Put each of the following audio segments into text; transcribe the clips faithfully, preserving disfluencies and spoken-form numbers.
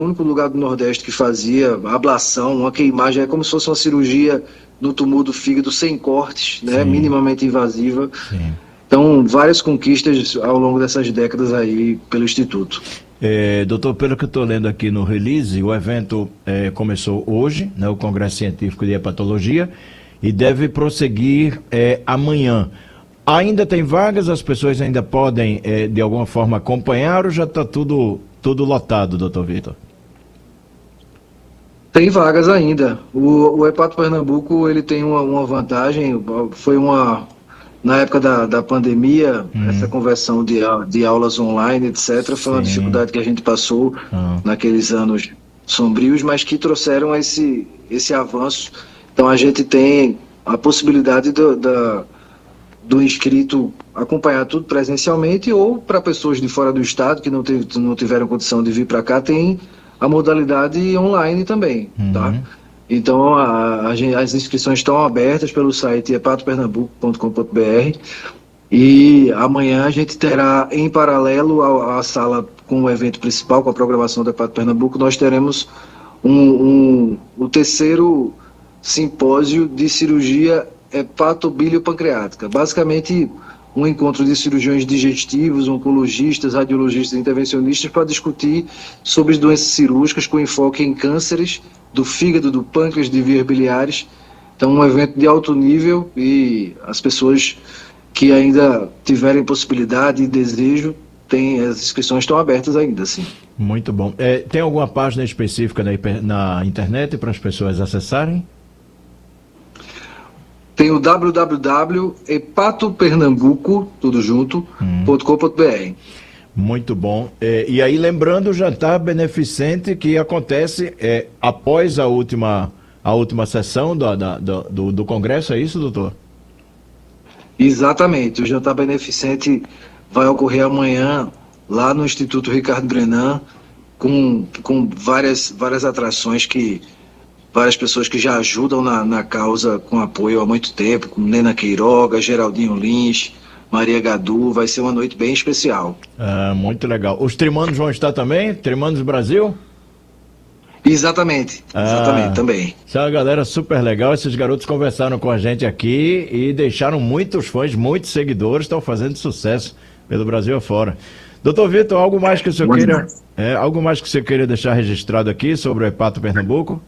único lugar do Nordeste que fazia ablação, uma queimagem, é como se fosse uma cirurgia no tumor do fígado sem cortes, né, Sim. minimamente invasiva. Sim. Então, várias conquistas ao longo dessas décadas aí pelo Instituto. É, doutor, pelo que eu estou lendo aqui no release, o evento é, começou hoje, né, o Congresso Científico de Hepatologia, e deve prosseguir é, amanhã. Ainda tem vagas? As pessoas ainda podem, é, de alguma forma, acompanhar ou já está tudo, tudo lotado, doutor Vitor? Tem vagas ainda. O, o Hepato Pernambuco, ele tem uma, uma vantagem, foi uma... Na época da, da pandemia, Hum. essa conversão de, de aulas online, etcétera, foi uma Sim. dificuldade que a gente passou Ah. naqueles anos sombrios, mas que trouxeram esse, esse avanço. Então a gente tem a possibilidade do, da, do inscrito acompanhar tudo presencialmente, ou para pessoas de fora do estado que não, teve, não tiveram condição de vir para cá, tem a modalidade online também, Uhum. tá? Então, a, a, as inscrições estão abertas pelo site hepato pernambuco ponto com ponto b r e amanhã a gente terá, em paralelo à, à sala com o evento principal, com a programação do Hepato Pernambuco, nós teremos um, um, o terceiro simpósio de cirurgia hepatobiliopancreática. Basicamente, um encontro de cirurgiões digestivos, oncologistas, radiologistas e intervencionistas para discutir sobre as doenças cirúrgicas com enfoque em cânceres do fígado, do pâncreas, de vias biliares. Então, um evento de alto nível, e as pessoas que ainda tiverem possibilidade e desejo, tem, as inscrições estão abertas ainda, sim. Muito bom. É, tem alguma página específica na, na internet para as pessoas acessarem? Tem o w w w ponto hepato pernambuco, tudo junto, hum. ponto com ponto b r. Muito bom. É, e aí, lembrando o jantar beneficente que acontece é, após a última, a última sessão do, da, do, do Congresso, é isso, doutor? Exatamente. O jantar beneficente vai ocorrer amanhã lá no Instituto Ricardo Brenan, com, com várias, várias atrações que... várias pessoas que já ajudam na, na causa com apoio há muito tempo, como Nena Queiroga, Geraldinho Lins, Maria Gadu. Vai ser uma noite bem especial. Ah, muito legal. Os Trimanos vão estar também? Trimanos Brasil? Exatamente, ah, exatamente, também. Isso é uma galera super legal. Esses garotos conversaram com a gente aqui e deixaram muitos fãs, muitos seguidores, estão fazendo sucesso pelo Brasil afora. Doutor Vitor, algo mais que o senhor queira, é, algo mais que o senhor queira deixar registrado aqui sobre o Hepato Pernambuco?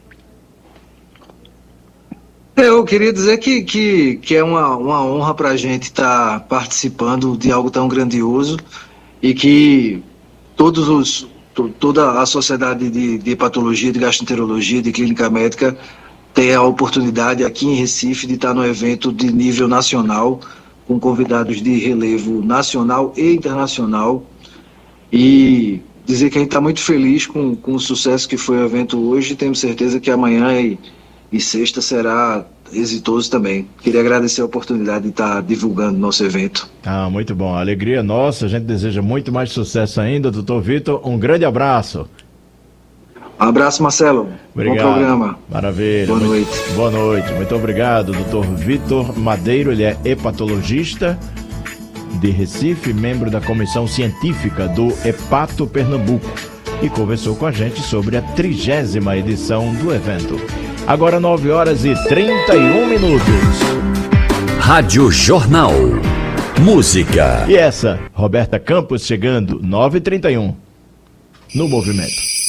Eu queria dizer que, que, que é uma, uma honra para a gente estar tá participando de algo tão grandioso, e que todos os, to, toda a sociedade de, de hepatologia, de gastroenterologia, de clínica médica tenha a oportunidade aqui em Recife de estar no evento de nível nacional, com convidados de relevo nacional e internacional, e dizer que a gente está muito feliz com, com o sucesso que foi o evento hoje, e temos certeza que amanhã e E sexta será exitoso também. Queria agradecer a oportunidade de estar divulgando nosso evento. Ah, muito bom. Alegria nossa. A gente deseja muito mais sucesso ainda, doutor Vitor. Um grande abraço. Um abraço, Marcelo. Obrigado. Bom programa. Maravilha. Boa muito, noite. Boa noite. Muito obrigado, doutor Vitor Madeiro. Ele é hepatologista de Recife, membro da comissão científica do Hepato Pernambuco, e conversou com a gente sobre a trigésima edição do evento. Agora nove horas e trinta e um minutos. Rádio Jornal. Música. E essa, Roberta Campos chegando, nove e trinta e um. No movimento.